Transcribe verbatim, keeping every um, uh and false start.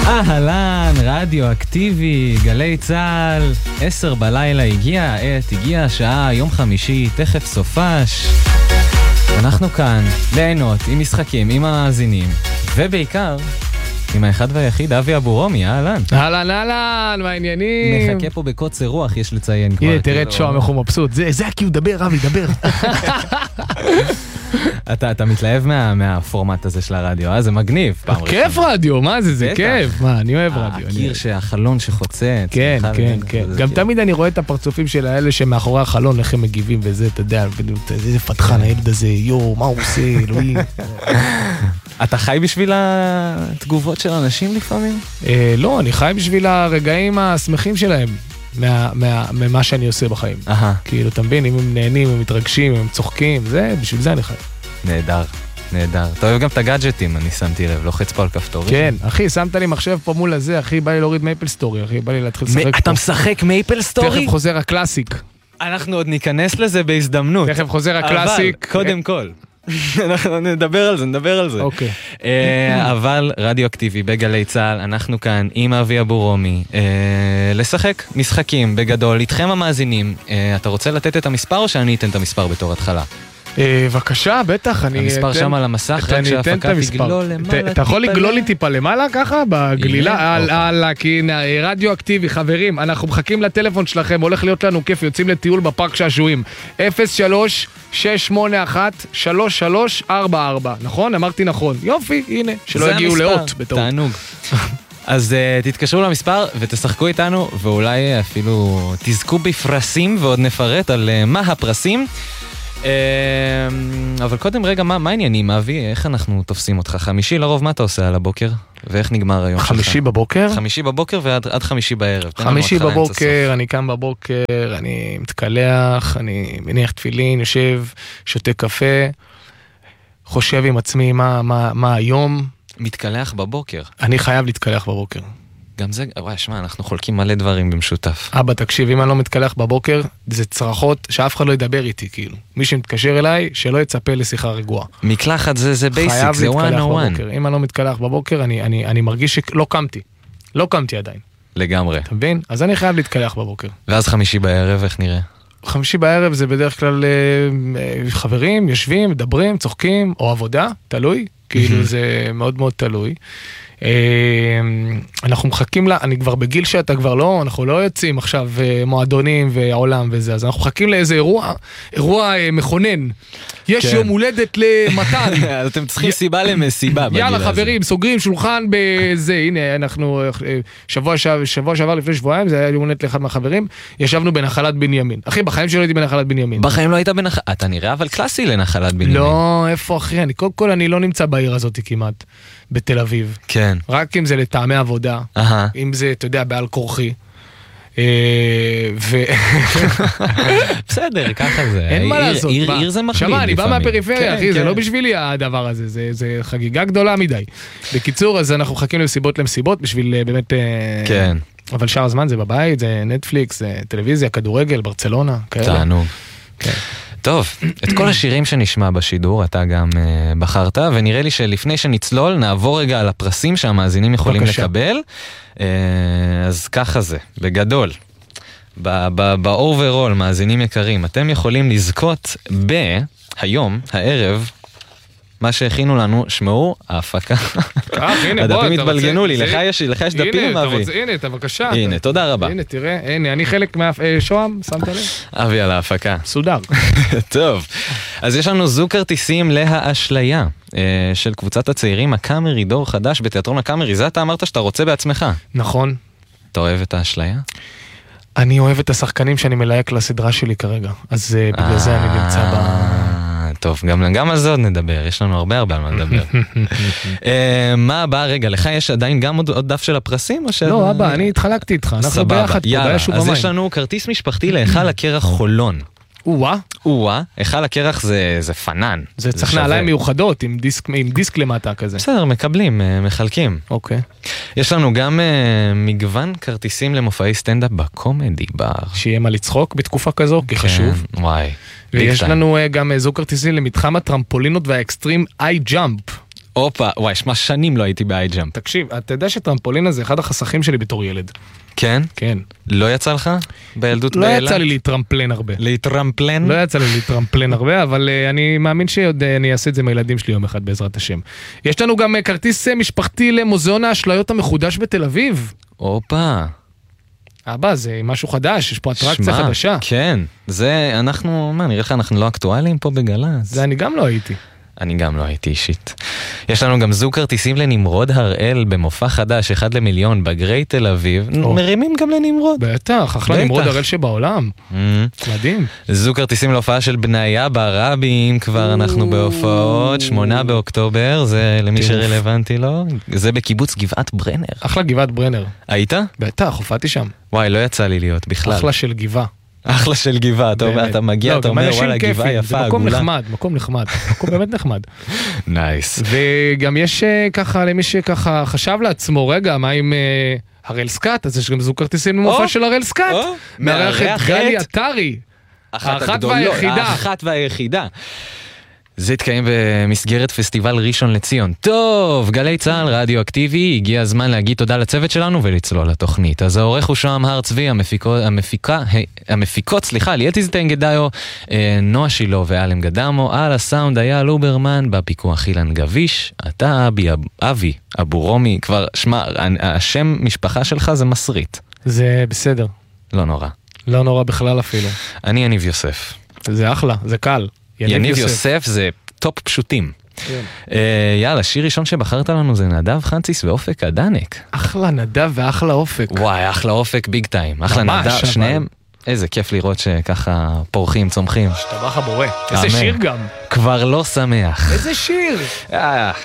אהלן, רדיו אקטיבי, גלי צהל, עשר בלילה הגיעה העת, הגיעה השעה, יום חמישי, תכף סופש. אנחנו כאן, ליהנות, עם משחקים, עם המאזינים, ובעיקר, עם האחד והיחיד, אבי אבורומי, אהלן. אהלן, אהלן, מה העניינים? נחכה פה בקוצר רוח, יש לציין כבר. הנה, תראה את שוהם, איך הוא מבסוט. זה הכי הוא דבר, אבי, דבר. אתה, אתה מתלהב מה, מהפורמט הזה של הרדיו, אה? זה מגניב. כיף רדיו, מה זה? זה כיף. מה, אני אוהב רדיו. הקיר שהחלון שחוצה. כן, כן, כן. גם תמיד אני רואה את הפרצופים של האלה שמאחורי החלון, איך הם מגיבים וזה, אתה יודע, איזה פתחן הילד הזה, יו, מה הוא עושה, אלוהים. אתה חי בשביל התגובות של אנשים לפעמים? לא, אני חי בשביל הרגעים השמחים שלהם. ממה שאני עושה בחיים. כאילו, אתה מבין, אם הם נהנים, הם מתרגשים, הם צוחקים, זה, בשביל זה אני חי. נהדר, נהדר. אתה אוהב גם את הגאדג'טים, אני שמתי לב, לוחץ פה על כפתורים. כן, אחי, שמת לי מחשב פה מול הזה, אחי, בא לי להוריד מייפל סטורי, אחי, בא לי להתחיל לשחק פה. אתה משחק מייפל סטורי? תכף חוזר הקלאסיק. אנחנו עוד ניכנס לזה בהזדמנות. תכף חוזר הקלאסיק. אבל, קודם כל. אנחנו נדבר על זה, נדבר על זה. אוקיי. אבל רדיו אקטיבי בגלי צהל, אנחנו כאן עם אבי אבורומי, לשחק משחקים בגדול, איתכם המאזינים. אתה רוצה לתת את המספר או שאני אתן את המספר בתור התחלה? בבקשה, בטח. המספר שם על המסך, רק שההפקה תגלול למעלה. אתה יכול לגלול לי טיפה למעלה ככה, בגלילה, על רדיו אקטיבי, חברים, אנחנו מחכים לטלפון שלכם, הולך להיות לנו כיף, יוצאים לטיול בפארק שעשועים. אפס שלוש שש שמונה אחת שלוש שלוש ארבע ארבע, נכון? אמרתי נכון. יופי, הנה, שלא יגיעו לאות בטעות. תענוג. אז uh, תתקשרו למספר ותשחקו איתנו, ואולי אפילו תזכו בפרסים, ועוד נפרט על uh, מה הפרסים. Uh, אבל קודם רגע, מה, מה העניינים, אבי? איך אנחנו תופסים אותך? חמישי לרוב, מה אתה עושה על הבוקר? ואיך נגמר היום שלך? חמישי בבוקר? חמישי בבוקר ועד עד חמישי בערב. חמישי בבוקר, אני קם בבוקר, אני מתקלח, אני מניח תפילין, יושב, שותה קפה, חושב עם עצמי מה, מה, מה היום. מתקלח בבוקר. אני חייב להתקלח בבוקר. גם זה, וואי, שמע, אנחנו חולקים מלא דברים במשותף. אבא, תקשיב, אם אני לא מתקלח בבוקר, זה צרחות שאף אחד לא ידבר איתי, כאילו. מי שמתקשר אליי, שלא יצפה לשיחה רגועה. מקלחת זה, זה בייסיק, זה one oh one. אם אני לא מתקלח בבוקר, אני, אני, אני מרגיש שלא קמתי. לא קמתי עדיין. לגמרי. אתה מבין? אז אני חייב להתקלח בבוקר. ואז חמישי בערב, איך נראה? חמישי בערב זה בדרך כלל חברים, יושבים, מדברים, צוחקים, או עבודה, תלוי. כאילו זה מאוד מאוד תלוי. אנחנו מחכים לה, אני כבר בגיל שאתה כבר לא, אנחנו לא יוצאים עכשיו מועדונים והעולם וזה, אז אנחנו מחכים לאיזה אירוע, אירוע מכונן. יש יום הולדת למתן. אתם צריכים סיבה למסיבה בגיל הזה. יאללה חברים, סוגרים שולחן בזה, הנה אנחנו, שבוע שעבר לפני שבועיים, זה היה יום הולדת לאחד מהחברים, ישבנו בנחלת בנימין. אחי, בחיים שלא הייתי בנחלת בנימין. בחיים לא היית בנחלת, אתה נראה אבל קלאסי לנחלת בנימין. לא, איפה אחי, אני קודם כל אני לא נמצא בעיר הזאת כמעט. בתל אביב. כן. רק אם זה לטעמי עבודה, אהה. אם זה, אתה יודע, בעל כורחי. ו... בסדר, ככה זה. אין מה לעשות. עיר זה מחליט. שמה, אני בא מהפריפריה, אחי, זה לא בשבילי הדבר הזה, זה חגיגה גדולה מדי. בקיצור, אז אנחנו מחכים למסיבות למסיבות, בשביל באמת... כן. אבל שאר הזמן זה בבית, זה נטפליקס, זה טלוויזיה, כדורגל, ברצלונה, כאלה. תענוג. כן. טוב, את כל השירים שנשמע בשידור אתה גם uh, בחרת, ונראה לי שלפני שנצלול נעבור רגע על הפרסים שהמאזינים יכולים בקשה. לקבל. Uh, אז ככה זה, בגדול. באוברול, מאזינים יקרים, אתם יכולים לזכות בהיום, הערב, מה שהכינו לנו, שמעו, ההפקה. הדפים התבלגנו לי, לך יש דפים, אבי? הנה, אתה בבקשה. הנה, תודה רבה. הנה, תראה, הנה, אני חלק מהשוהם, שמת לב? אבי על ההפקה. סודר. טוב, אז יש לנו זוג כרטיסים להאשליה של קבוצת הצעירים, הקאמרי, דור חדש בתיאטרון הקאמרי, זה אתה אמרת שאתה רוצה בעצמך. נכון. אתה אוהב את האשליה? אני אוהב את השחקנים שאני מלהק לסדרה שלי כרגע, אז בגלל זה אני נמצא ב... טוב, גם, גם על זה עוד נדבר, יש לנו הרבה הרבה על מה לדבר. מה הבא, רגע, לך יש עדיין גם עוד, עוד דף של הפרסים? או ש... לא, אבא, אני התחלקתי איתך, אנחנו ביחד פה, יאללה, אז יש לנו כרטיס משפחתי להיכל הקרח חולון. וואה. וואה, היכל הקרח זה, זה פנן. זה צריך נעליים מיוחדות, עם דיסק, עם דיסק למטה כזה. בסדר, מקבלים, מחלקים. אוקיי. יש לנו גם uh, מגוון כרטיסים למופעי סטנדאפ בקומדי בר. שיהיה מה לצחוק בתקופה כזו, כי חשוב. וואי. ויש לנו uh, גם זוג כרטיסים למתחם הטרמפולינות והאקסטרים איי ג'אמפ. הופה, וואי, שמה שנים לא הייתי באי-ג'אמפ. תקשיב, אתה יודע שטרמפולין הזה אחד החסכים שלי בתור ילד. כן? כן. לא יצא לך בילדות לא באילת? יצא לי להתרמפלן הרבה. להתרמפלן? לא יצא לי להתרמפלן הרבה, אבל uh, אני מאמין שעוד uh, אני אעשה את זה עם הילדים שלי יום אחד בעזרת השם. יש לנו גם uh, כרטיס uh, משפחתי למוזיאון האשליות המחודש בתל אביב. הופה. אבא, זה משהו חדש, יש פה אטרקציה שמה, חדשה. כן. זה, אנחנו, מה, נראה לך אנחנו לא אקטואליים פה בגל"צ? זה אני גם לא הייתי. אני גם לא הייתי אישית. יש לנו גם זוג כרטיסים לנמרוד הראל במופע חדש, אחד למיליון, בגרי תל אביב. או. מרימים גם לנמרוד. בטח, אחלה בטח. נמרוד הראל שבעולם. Mm. מדהים. זוג כרטיסים להופעה של בניה ברבים, כבר אנחנו בהופעות, שמונה באוקטובר, זה למי טירוף. שרלוונטי לו. זה בקיבוץ גבעת ברנר. אחלה גבעת ברנר. היית? בטח, הופעתי שם. וואי, לא יצא לי להיות בכלל. אחלה של גבעה. אחלה של גבעה, אתה אומר, באמת. אתה מגיע, לא, אתה גם אומר, אנשים וואלה, גבעה כיפים, יפה, זה מקום עגולה. נחמד, מקום נחמד, מקום באמת נחמד. נייס. וגם יש אה, ככה, למי שככה חשב לעצמו, רגע, מה עם אה, הראל סקאט? אז יש גם זוג כרטיסים למופע או, של הראל סקאט. או, מארח את מארח גלי את- עטרי. אחת האחת הגדולות, והיחידה. האחת והיחידה. זה התקיים במסגרת פסטיבל ראשון לציון. טוב, גלי צהל, רדיו אקטיבי, הגיע הזמן להגיד תודה לצוות שלנו ולצלול לתוכנית. אז העורך הוא שוהם הר צבי, המפיקו, המפיקה, המפיקות, סליחה, ליאטיז טנגדיו, נועה שילו ואלם גדמו, על הסאונד היה לוברמן, בפיקוח אילן גביש, אתה אבי, אבי, אבו רומי, כבר, שמע, השם משפחה שלך זה מסריט. זה בסדר. לא נורא. לא נורא בכלל אפילו. אני יניב יוסף. זה אחלה, זה קל. יניב יוסף זה טופ פשוטים. כן. אה, יאללה, שיר ראשון שבחרת לנו זה נדב חנציס ואופק הדנק. אחלה נדב ואחלה אופק. וואי, אחלה אופק ביג טיים. אחלה ממש, נדב, אבל- שניהם. איזה כיף לראות שככה פורחים, צומחים. השתבח הבורא. איזה אמן. שיר גם. כבר לא שמח. איזה שיר. אה,